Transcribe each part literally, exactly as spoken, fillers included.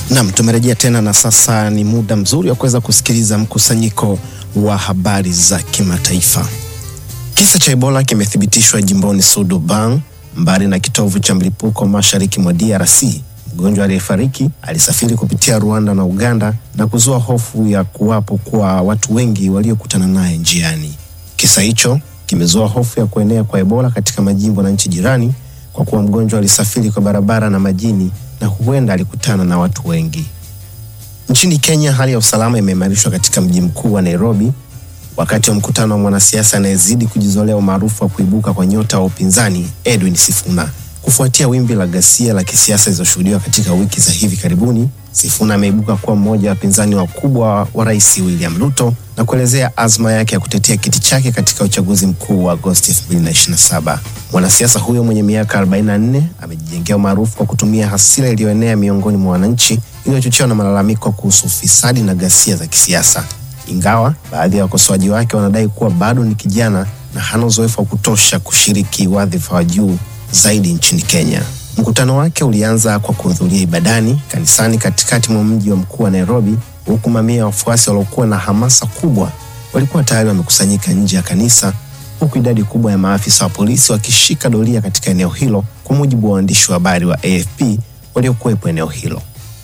Naam, tumerejea tena na sasa ni muda mzuri wa kuweza kusikiliza mkusanyiko wa habari za kimataifa. Kisa cha Ebola kimethibitishwa jimboni Sudan, mbali na kitovu cha mlipuko mashariki mwa D R C. Mgonjwa aliyefariki alisafiri kupitia Rwanda na Uganda na kuzua hofu ya kuwapo kwa watu wengi waliokutana naye njiani. Kisa hicho kimezua hofu ya kuenea kwa Ebola katika majimbo na nchi jirani, kwa kuwa mgonjwa alisafiri kwa barabara na majini na huenda alikutana na watu wengi. Nchini Kenya, hali ya usalama imeimarishwa katika mji mkuu wa Nairobi wakati wa mkutano wa mwanasiasa anayezidi kujizolea umaarufu wa kuibuka kwa nyota wa upinzani Edwin Sifuna. Kufuatia wimbi la ghasia la kisiasa zilizoshuhudiwa katika wiki za hivi karibuni, Sifuna ameibuka kuwa mmoja wa wapinzani wakubwa wa Rais William Ruto na kuelezea azma yake ya kutetea kiti chake katika uchaguzi mkuu wa Agosti elfu mbili ishirini na saba. Mwanasiasa huyo mwenye miaka arobaini na nne amejijengea umaarufu kwa kutumia hasira iliyoenea miongoni mwa wananchi iliyochochewa na malalamiko kuhusu ufisadi na ghasia za kisiasa. Ingawa baadhi ya wakosoaji wake wanadai kuwa bado ni kijana na hana uzoefu wa kutosha kushiriki wadhifa wa juu zaidi nchini Kenya. Mkutano wake ulianza kwa kuhudhuria ibadani kanisani katikati mwa mji wa mkuu wa Nairobi, huku mamia ya wafuasi waliokuwa na hamasa kubwa walikuwa tayari wamekusanyika nje ya kanisa, huku idadi kubwa ya maafisa wa polisi wakishika doria katika eneo hilo, kwa mujibu wa waandishi wa habari wa A F P waliokuwepo eneo hilo.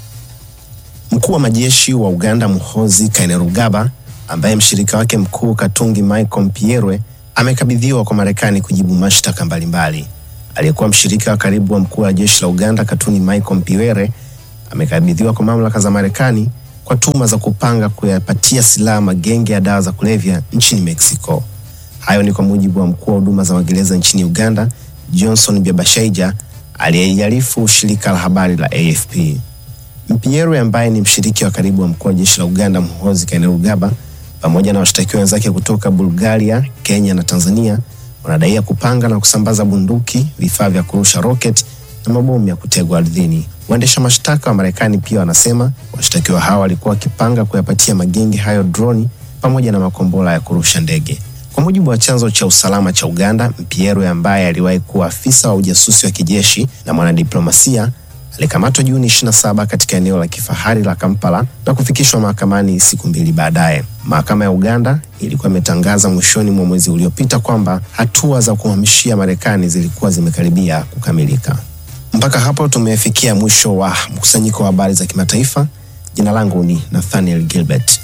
Mkuu wa majeshi wa Uganda Muhoozi Kainerugaba, ambaye mshirika wake mkuu Katungi Michael Mpierwe amekabidhiwa kwa Marekani kujibu mashtaka mbalimbali. Aliyekuwa mshirika wa karibu wa mkuu wa jeshi la Uganda Katungi Michael Mpierwe amekabidhiwa kwa mamlaka za Marekani kwa tuhuma za kupanga kuyapatia silaha magenge ya dawa za kulevya nchini Mexico. Hayo ni kwa mujibu wa mkuu wa huduma za magereza nchini Uganda Johnson Byabashaija, aliyeiarifu shirika la habari la A F P. Mpierwe, ambaye ni mshiriki wa karibu wa mkuu wa jeshi la Uganda Muhoozi Kainerugaba, pamoja na washtakiwa wenzake kutoka Bulgaria, Kenya na Tanzania, wanadai kupanga na kusambaza bunduki, vifaa vya kurusha rocket na mabomu ya kutegwa ardhini. Waendesha mashtaka wa Marekani pia wanasema washtakiwa hao walikuwa wakipanga kuyapatia magenge hayo droni pamoja na makombora ya kurusha ndege. Kwa mujibu wa chanzo cha usalama cha Uganda, Mpierwe, ambaye aliwahi kuwa afisa wa ujasusi wa kijeshi na mwanadiplomasia, alikamatwa Juni ishirini na saba katika eneo la kifahari la Kampala na kufikishwa mahakamani siku mbili baadaye. Mahakama ya Uganda ilikuwa imetangaza mwishoni mwa mwezi uliopita kwamba hatua za kuhamishia Marekani zilikuwa zimekaribia kukamilika. Mpaka hapo tumefikia mwisho wa mkusanyiko wa habari za kimataifa. Jina langu ni Nathaniel Gilbert.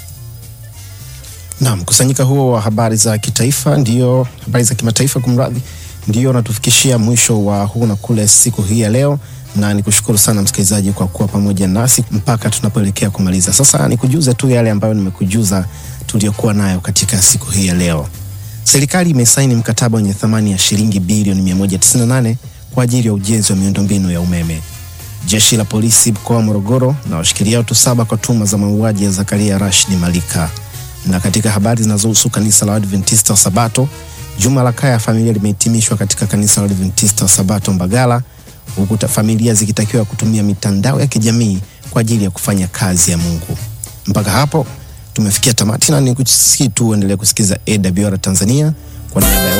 Na mkusanyiko huo wa habari za kitaifa ndio habari za kimataifa kumradhi ndio natufikishia mwisho wa huu na kule siku hii ya leo, na nikushukuru sana msikilizaji kwa kuwa pamoja nasi mpaka tunapoelekea kumaliza. Sasa nikujuze tu yale ambayo nimekujuza tuliokuwa nayo katika siku hii ya leo. Serikali imesaini mkataba wenye thamani ya shilingi bilioni mia moja tisini na nane kwa ajili ya ujenzi wa miundombinu ya umeme. Jeshi la polisi mkoa wa Morogoro na washikilia watu saba kwa tuhuma za mauaji ya Zakaria Rashid Malika. Na katika habari zinazohusu kanisa la Adventista wa Sabato, juma la kaya familia limehitimishwa katika kanisa la Adventista wa Sabato Mbagala, huku familia zikitakiwa kutumia mitandao ya kijamii kwa ajili ya kufanya kazi ya Mungu. Mpaka hapo tumefikia tamati, na nikusihi tu uendelee kusikiza A W R Tanzania. Kwa niaba ya